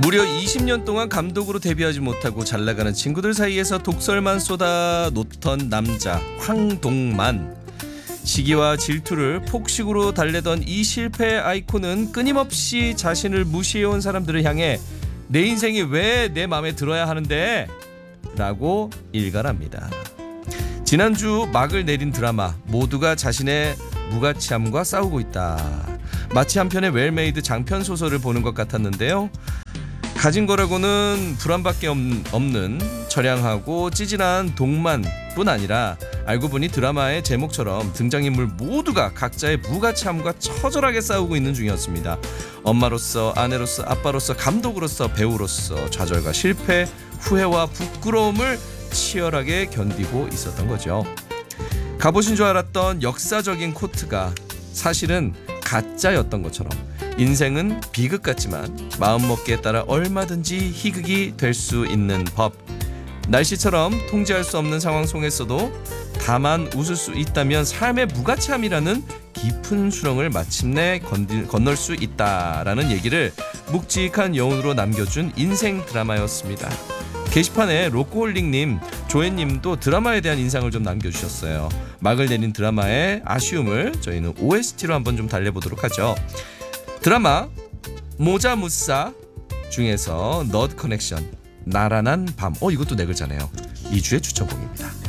무려 20년 동안 감독으로 데뷔하지 못하고 잘나가는 친구들 사이에서 독설만 쏟아 놓던 남자 황동만. 시기와 질투를 폭식으로 달래던 이 실패의 아이콘은 끊임없이 자신을 무시해온 사람들을 향해 내 인생이 왜 내 마음에 들어야 하는데? 라고 일갈합니다. 지난주 막을 내린 드라마 모두가 자신의 무가치함과 싸우고 있다. 마치 한 편의 웰메이드 장편 소설을 보는 것 같았는데요. 가진 거라고는 불안밖에 없는 처량하고 찌질한 동만뿐 아니라 알고 보니 드라마의 제목처럼 등장인물 모두가 각자의 무가치함과 처절하게 싸우고 있는 중이었습니다. 엄마로서, 아내로서, 아빠로서, 감독으로서, 배우로서 좌절과 실패, 후회와 부끄러움을 치열하게 견디고 있었던 거죠. 갑옷인 줄 알았던 역사적인 코트가 사실은 가짜였던 것처럼 인생은 비극 같지만 마음먹기에 따라 얼마든지 희극이 될 수 있는 법. 날씨처럼 통제할 수 없는 상황 속에서도 다만 웃을 수 있다면 삶의 무가치함이라는 깊은 수렁을 마침내 건널 수 있다라는 얘기를 묵직한 여운으로 남겨준 인생 드라마였습니다. 게시판에 로코홀릭님, 조혜님도 드라마에 대한 인상을 좀 남겨주셨어요. 막을 내린 드라마의 아쉬움을 저희는 OST로 한번 좀 달래보도록 하죠. 드라마 모자무사 중에서 너드 커넥션, 나란한 밤. 이것도 네 글자네요. 2주의 추천곡입니다.